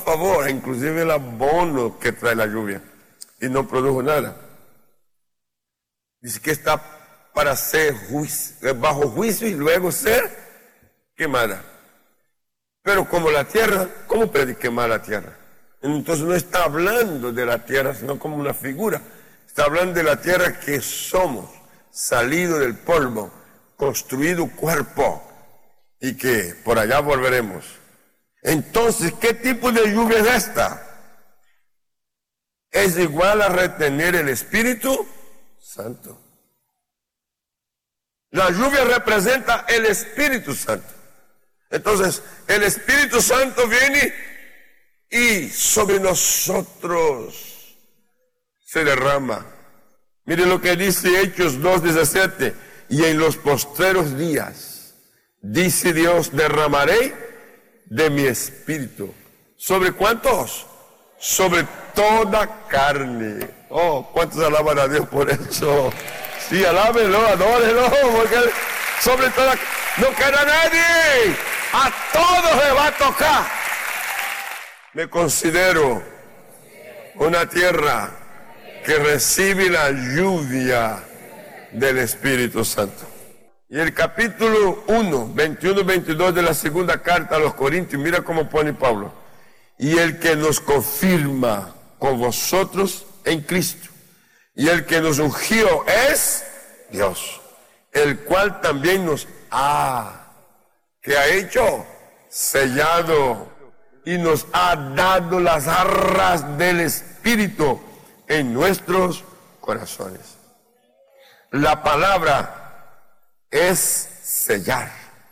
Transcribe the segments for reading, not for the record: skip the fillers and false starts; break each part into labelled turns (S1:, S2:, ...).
S1: favor, inclusive el abono que trae la lluvia, y no produjo nada. Dice que está para ser bajo juicio y luego ser quemada. Pero como la tierra, ¿cómo puede quemar la tierra? Entonces no está hablando de la tierra, sino como una figura. Está hablando de la tierra que somos, salido del polvo, construido cuerpo, y que por allá volveremos. Entonces, ¿qué tipo de lluvia es esta? Es igual a retener el Espíritu Santo. La lluvia representa el Espíritu Santo. Entonces, el Espíritu Santo viene y sobre nosotros se derrama. Mire lo que dice Hechos 2:17. Y en los postreros días, dice Dios, derramaré de mi Espíritu. ¿Sobre cuántos? Sobre toda carne. Oh, ¿cuántos alaban a Dios por eso? Sí, alábenlo, adórenlo, porque sobre toda, no queda nadie, a todos le va a tocar. Me considero una tierra que recibe la lluvia del Espíritu Santo. Y el capítulo 1, 21-22 de la segunda carta a los Corintios, mira cómo pone Pablo. Y el que nos confirma con vosotros en Cristo, y el que nos ungió es Dios, el cual también nos ¿qué ha hecho? Sellado, y nos ha dado las arras del Espíritu en nuestros corazones. La palabra es sellar.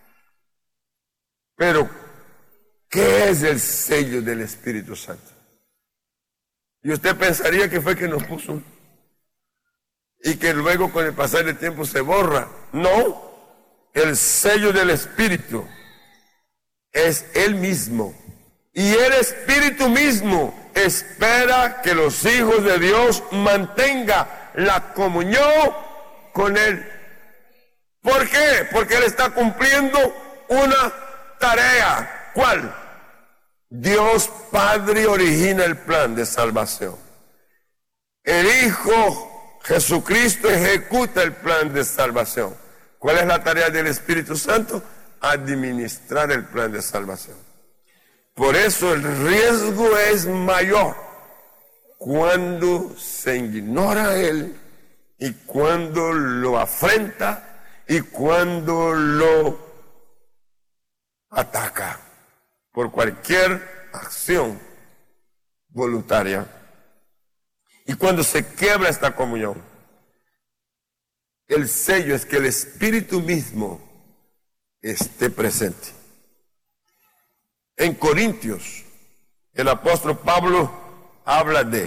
S1: Pero, ¿qué es el sello del Espíritu Santo? Y usted pensaría que fue que nos puso y que luego con el pasar del tiempo se borra. No, el sello del Espíritu es Él mismo. Y el Espíritu mismo espera que los hijos de Dios mantengan la comunión con Él. ¿Por qué? Porque Él está cumpliendo una tarea. ¿Cuál? Dios Padre origina el plan de salvación. El Hijo Jesucristo ejecuta el plan de salvación. ¿Cuál es la tarea del Espíritu Santo? Administrar el plan de salvación. Por eso el riesgo es mayor cuando se ignora a Él y cuando lo afrenta y cuando lo ataca por cualquier acción voluntaria. Y cuando se quiebra esta comunión, el sello es que el Espíritu mismo esté presente. En Corintios, el apóstol Pablo habla de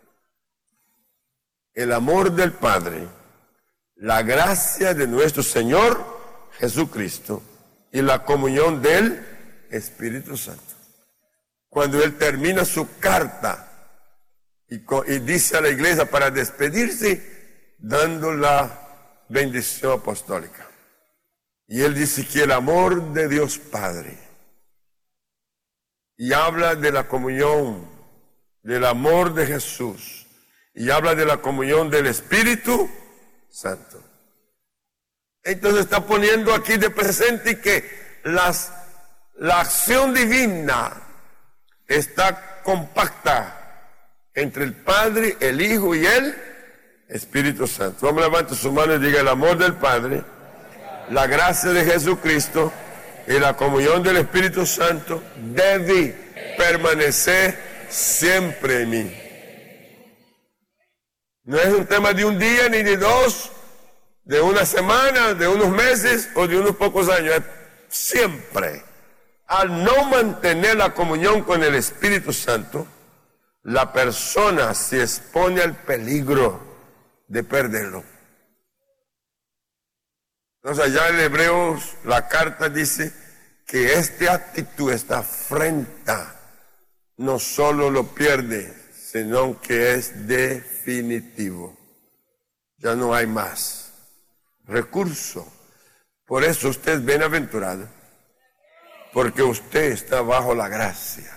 S1: el amor del Padre, la gracia de nuestro Señor Jesucristo y la comunión del Espíritu Santo. Cuando él termina su carta y dice a la iglesia para despedirse, dando la bendición apostólica. Y él dice que el amor de Dios Padre, y habla de la comunión, del amor de Jesús, y habla de la comunión del Espíritu Santo. Entonces está poniendo aquí de presente que la acción divina está compacta entre el Padre, el Hijo y el Espíritu Santo. Vamos, levante su mano y diga: el amor del Padre, la gracia de Jesucristo y la comunión del Espíritu Santo debe permanecer siempre en mí. No es un tema de un día ni de dos, de una semana, de unos meses o de unos pocos años. Es siempre. Al no mantener la comunión con el Espíritu Santo, la persona se expone al peligro de perderlo. Entonces allá en Hebreos la carta dice que esta actitud, esta afrenta, no solo lo pierde, sino que es definitivo. Ya no hay más recurso. Por eso usted es bienaventurado, porque usted está bajo la gracia.